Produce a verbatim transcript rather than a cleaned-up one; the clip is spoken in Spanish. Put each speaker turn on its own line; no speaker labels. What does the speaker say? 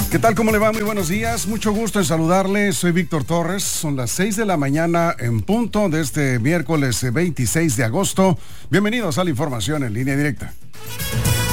¿Qué tal? ¿Cómo le va? Muy buenos días. Mucho gusto en saludarle. Soy Víctor Torres. Son las seis de la mañana en punto de este miércoles veintiséis de agosto. Bienvenidos a la información en línea directa.